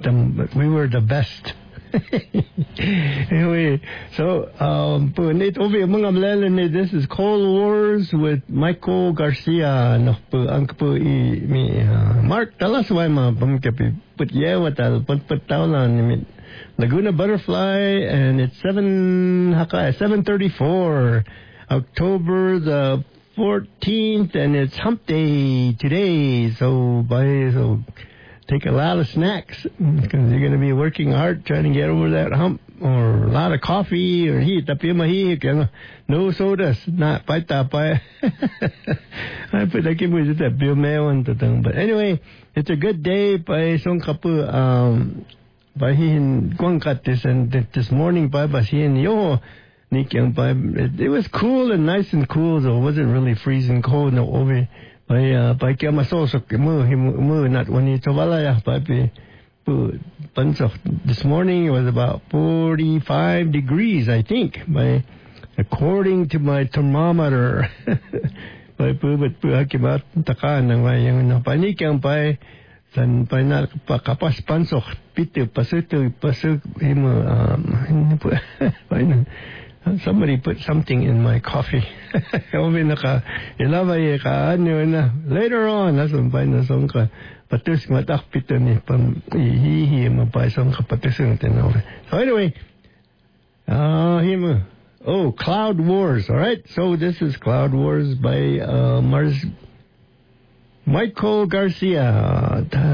but we were the best. Anyway, so po nito mga mlalan this is Cold Wars with Michael Garcia. No po ang po Mark talas why ma pamkapi put yewa tal put tawlan Laguna Butterfly, and it's 7:34, October the 14th, and it's Hump Day today. So take a lot of snacks because you're going to be working hard trying to get over that hump, or a lot of coffee or heat. No sodas, not paita. I put that bill mail and but anyway, it's a good day. By song kapu by hin this and this morning by basin yo nikyang by it was cool and nice and cool, though it wasn't really freezing cold no over. By Kamasosok, not when you Tovalaya, this morning it was about 45 degrees, I think, according to my thermometer. But Hakibat Takan, and Panikang by San Pana Kapas Pansok, Pitu, Pasuk, somebody put something in my coffee. Later on, that's when by the song. Patus matak pitani pam hihi mapay song kapatusung tenover. So anyway, Cloud Wars. All right. So this is Cloud Wars by Michael Garcia.